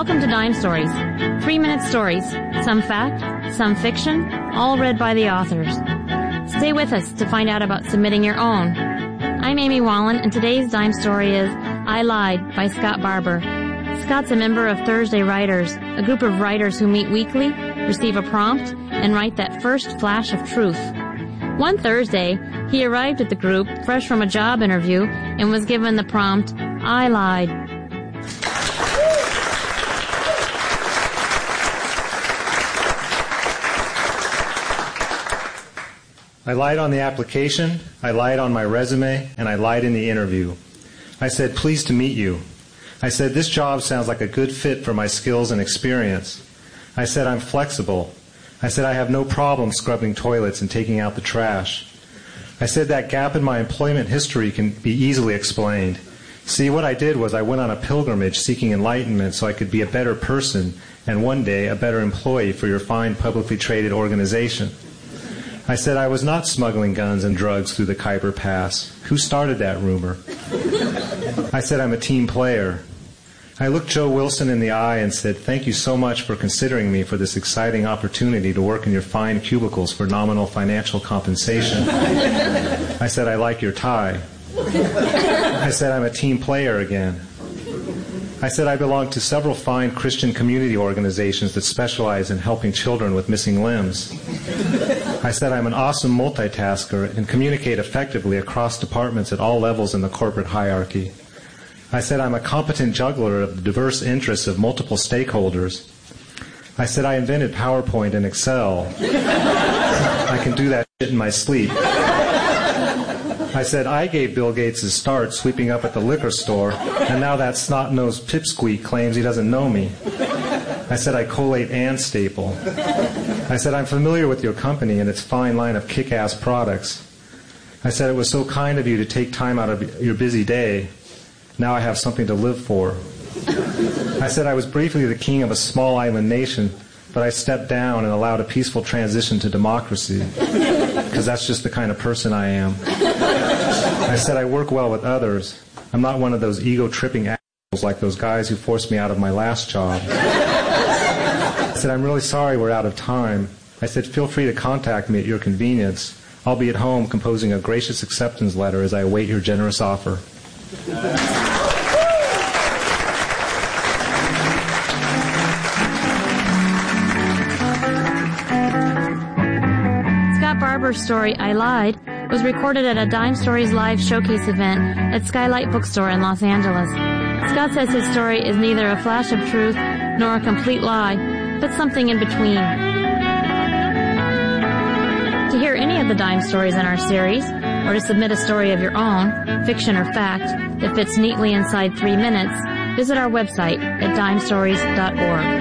Welcome to Dime Stories. 3-minute stories, some fact, some fiction, all read by the authors. Stay with us to find out about submitting your own. I'm Amy Wallen, and today's Dime Story is I Lied by Scott Barber. Scott's a member of Thursday Writers, a group of writers who meet weekly, receive a prompt, and write that first flash of truth. One Thursday, he arrived at the group fresh from a job interview and was given the prompt, I lied. I lied on the application, I lied on my resume, and I lied in the interview. I said, pleased to meet you. I said, this job sounds like a good fit for my skills and experience. I said, I'm flexible. I said, I have no problem scrubbing toilets and taking out the trash. I said, that gap in my employment history can be easily explained. See, what I did was I went on a pilgrimage seeking enlightenment so I could be a better person and one day a better employee for your fine publicly traded organization. I said I was not smuggling guns and drugs through the Khyber Pass. Who started that rumor? I said I'm a team player. I looked Joe Wilson in the eye and said, thank you so much for considering me for this exciting opportunity to work in your fine cubicles for nominal financial compensation. I said I like your tie. I said I'm a team player again. I said I belong to several fine Christian community organizations that specialize in helping children with missing limbs. I said I'm an awesome multitasker and communicate effectively across departments at all levels in the corporate hierarchy. I said I'm a competent juggler of the diverse interests of multiple stakeholders. I said I invented PowerPoint and Excel. I can do that shit in my sleep. I said I gave Bill Gates his start sweeping up at the liquor store, and now that snot-nosed pipsqueak claims he doesn't know me. I said I collate and staple. I said I'm familiar with your company and its fine line of kick-ass products. I said it was so kind of you to take time out of your busy day. Now I have something to live for. I said I was briefly the king of a small island nation, but I stepped down and allowed a peaceful transition to democracy, because that's just the kind of person I am. I said I work well with others. I'm not one of those ego-tripping assholes like those guys who forced me out of my last job. I said I'm really sorry we're out of time. I said feel free to contact me at your convenience. I'll be at home composing a gracious acceptance letter as I await your generous offer. Scott Barber's story, I Lied, was recorded at a Dime Stories Live showcase event at Skylight Bookstore in Los Angeles. Scott says his story is neither a flash of truth nor a complete lie, but something in between. To hear any of the Dime Stories in our series, or to submit a story of your own, fiction or fact, that fits neatly inside 3 minutes, visit our website at dimestories.org.